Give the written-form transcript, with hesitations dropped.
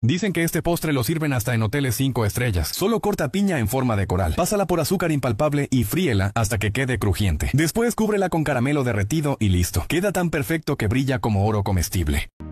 Dicen que este postre lo sirven hasta en hoteles 5 estrellas. Solo corta piña en forma de coral. Pásala por azúcar impalpable y fríela hasta que quede crujiente. Después cúbrela con caramelo derretido y listo. Queda tan perfecto que brilla como oro comestible.